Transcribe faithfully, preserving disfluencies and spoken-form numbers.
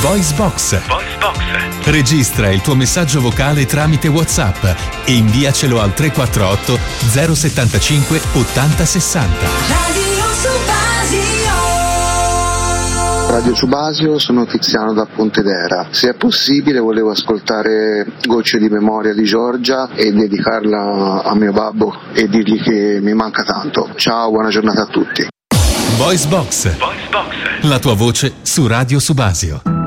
Voice Box. Voice Box. Registra il tuo messaggio vocale tramite WhatsApp e inviacelo al tre quattro otto zero settantacinque ottanta sessanta. Radio Subasio. Radio Subasio, sono Tiziano da Pontedera. Se è possibile volevo ascoltare Gocce di memoria di Giorgia e dedicarla a mio babbo e dirgli che mi manca tanto. Ciao, buona giornata a tutti. Voice Box. Voice Box. La tua voce su Radio Subasio.